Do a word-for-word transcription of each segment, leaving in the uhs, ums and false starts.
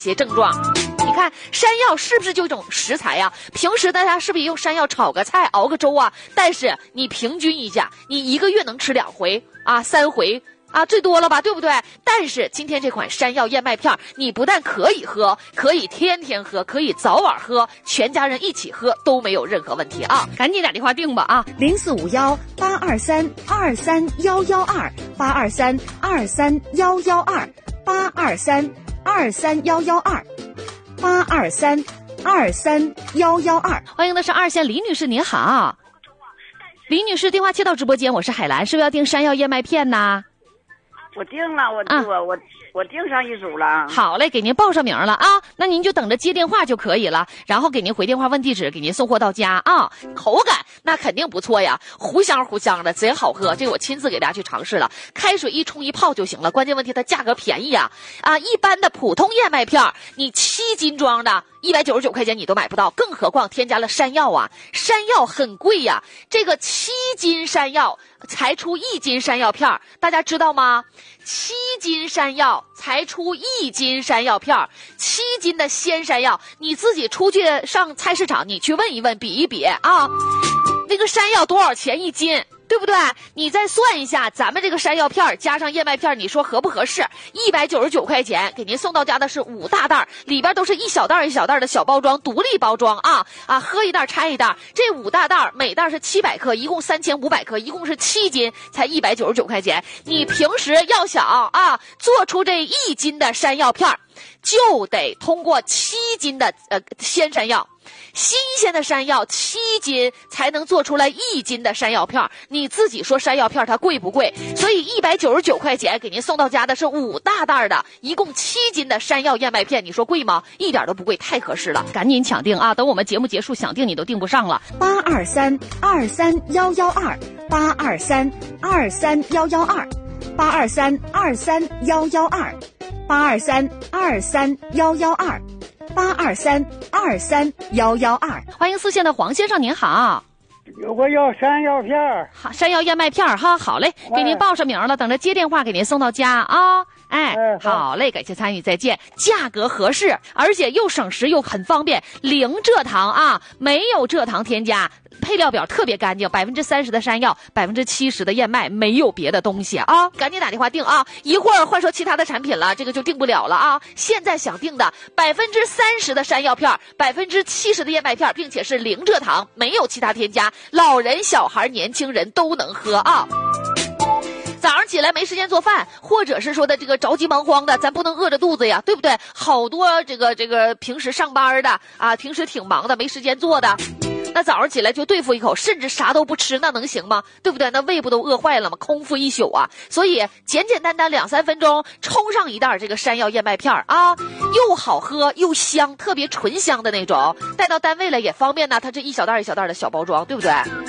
些症状。你看山药是不是就一种食材呀？平时大家是不是也用山药炒个菜熬个粥啊？但是你平均一下，你一个月能吃两回啊三回啊，最多了吧，对不对？但是今天这款山药燕麦片，你不但可以喝，可以天天喝，可以早晚喝，全家人一起喝都没有任何问题啊！赶紧打电话订吧啊！ 零四五幺八二三二三幺幺二八二三二三幺幺二八二三二三幺幺二八二三二三幺幺二。 欢迎的是二线李女士，您好。李女士，电话接到直播间，我是海兰，是不是要订山药燕麦片呢？ 我订了，我、啊、我我我订上一组了。 好嘞，给您报上名了啊，那您就等着接电话就可以了，然后给您回电话问地址，给您送货到家啊。口感那肯定不错呀，糊香糊香的，贼好喝。这个我亲自给大家去尝试了，开水一冲一泡就行了。关键问题它价格便宜啊啊！一般的普通燕麦片，你七斤装的一百九十九块钱你都买不到，更何况添加了山药啊，山药很贵呀。这个七斤山药才出一斤山药片，大家知道吗？七斤山药才出一斤山药片，七斤的鲜山药，你自己出去上菜市场，你去问一问，比一比啊，那个山药多少钱一斤？对不对？你再算一下，咱们这个山药片加上燕麦片，你说合不合适？一百九十九块钱，给您送到家的是五大袋，里边都是一小袋一小袋的小包装，独立包装啊啊，喝一袋拆一袋。这五大袋每袋是七百克，一共三千五百克，一共是七斤，才一百九十九块钱。你平时要想啊做出这一斤的山药片，就得通过七斤的呃鲜山药。新鲜的山药七斤才能做出来一斤的山药片，你自己说山药片它贵不贵？所以一百九十九块钱给您送到家的是五大袋的，一共七斤的山药燕麦片，你说贵吗？一点都不贵，太合适了，赶紧抢订啊！等我们节目结束，想订你都订不上了。 八二三二三幺幺二八二三二三幺幺二八二三二三幺幺二八二三二三幺幺二八二三二三幺幺二。 欢迎四线的黄先生，您好。 有个要山药片儿， 好，山药燕麦片儿哈，好嘞，给您报上名了，等着接电话给您送到家啊。哎， 哎好嘞，感谢参与，再见。价格合适，而且又省时又很方便，零蔗糖啊，没有蔗糖添加。配料表特别干净，百分之三十的山药，百分之七十的燕麦，没有别的东西啊！赶紧打电话订啊！一会儿换说其他的产品了，这个就订不了了啊！现在想订的，百分之三十的山药片，百分之七十的燕麦片，并且是零蔗糖，没有其他添加，老人、小孩、年轻人都能喝啊！早上起来没时间做饭，或者是说的这个着急忙慌的，咱不能饿着肚子呀，对不对？好多这个这个平时上班的啊，平时挺忙的，没时间做的。那早上起来就对付一口，甚至啥都不吃，那能行吗？对不对？那胃不都饿坏了吗？空腹一宿啊！所以简简单单两三分钟冲上一袋这个山药燕麦片啊，又好喝又香，特别醇香的那种，带到单位了也方便呢。它这一小袋一小袋的小包装，对不对？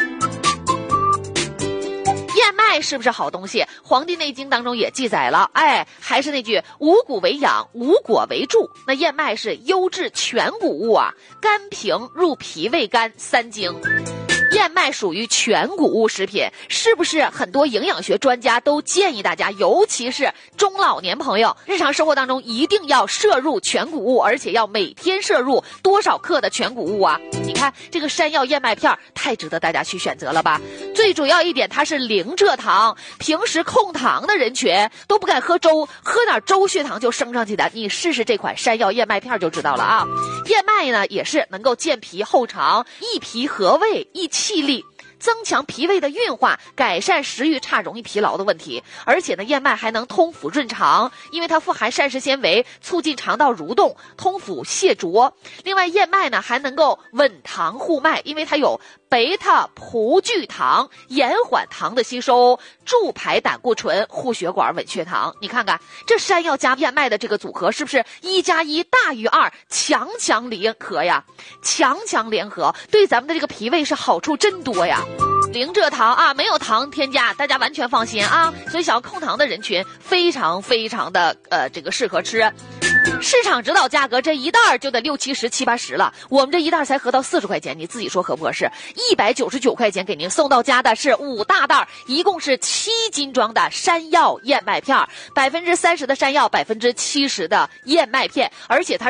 燕麦是不是好东西？《黄帝内经》当中也记载了，哎，还是那句五谷为养，五果为助。那燕麦是优质全谷物啊，甘平入脾胃肝三经。燕麦属于全谷物食品，是不是很多营养学专家都建议大家，尤其是中老年朋友，日常生活当中一定要摄入全谷物，而且要每天摄入多少克的全谷物啊？你看这个山药燕麦片太值得大家去选择了吧？最主要一点，它是零蔗糖，平时控糖的人群都不敢喝粥，喝点粥血糖就升上去的，你试试这款山药燕麦片就知道了啊！燕麦呢也是能够健脾厚肠、益脾和胃、益气力，增强脾胃的运化，改善食欲差、容易疲劳的问题。而且呢，燕麦还能通腑润肠，因为它富含膳食纤维，促进肠道蠕动，通腑泻浊。另外，燕麦呢还能够稳糖护脉，因为它有贝塔葡聚糖，延缓糖的吸收，助排胆固醇，护血管，稳血糖。你看看这山药加燕麦的这个组合，是不是一加一大于二，强强联合呀？强强联合对咱们的这个脾胃是好处真多呀。 零蔗糖啊，没有糖添加，大家完全放心啊。所以想要控糖的人群非常非常的呃这个适合吃。市场指导价格这一袋就得六七十七八十了，我们这一袋才合到四十块钱，你自己说合不合适？一百九十九块钱给您送到家的是五大袋，一共是七斤装的山药燕麦片，百分之三十的山药，百分之七十的燕麦片，而且它